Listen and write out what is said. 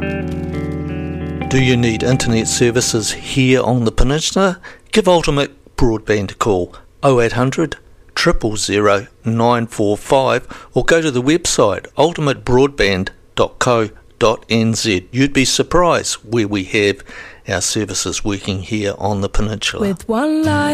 Do you need internet services here on the peninsula? Give Ultimate Broadband a call, 0800 000 945, or go to the website ultimatebroadband.co.nz. You'd be surprised where we have our services working here on the peninsula. With one line.